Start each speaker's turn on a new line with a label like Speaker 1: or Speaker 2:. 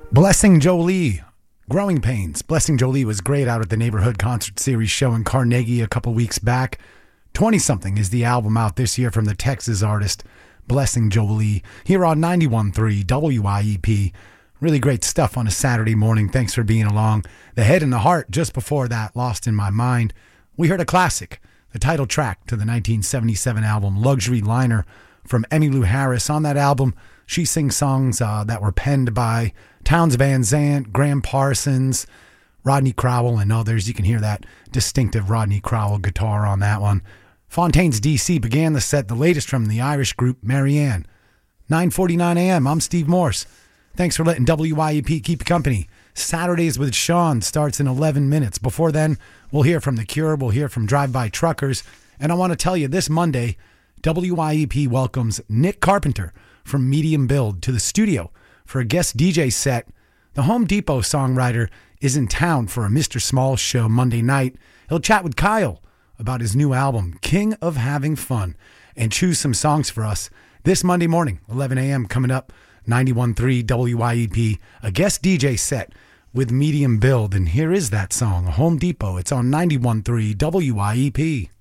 Speaker 1: Blessing Jolie, Growing Pains. Blessing Jolie was great out at the Neighborhood Concert Series show in Carnegie a couple weeks back. 20-something is the album out this year from the Texas artist Blessing Jolie here on 91.3 WIEP. Really great stuff on a Saturday morning. Thanks for being along. The Head and the Heart, just before that, Lost in My Mind. We heard a classic, the title track to the 1977 album Luxury Liner from Emmylou Harris. On that album, she sings songs that were penned by Townes Van Zandt, Graham Parsons, Rodney Crowell, and others. You can hear that distinctive Rodney Crowell guitar on that one. Fontaines DC began the set, the latest from the Irish group Marianne. 9:49 a.m. I'm Steve Morse. Thanks for letting WIEP keep you company. Saturdays with Sean starts in 11 minutes. Before then, we'll hear from The Cure, we'll hear from Drive-By Truckers, and I want to tell you, this Monday, WIEP welcomes Nick Carpenter from Medium Build to the studio for a guest DJ set. The Home Depot songwriter is in town for a Mr. Smalls show Monday night. He'll chat with Kyle about his new album, King of Having Fun, and choose some songs for us this Monday morning, 11 a.m. coming up, 91.3 WIEP, a guest DJ set with Medium Build. And here is that song, Home Depot. It's on 91.3 WIEP.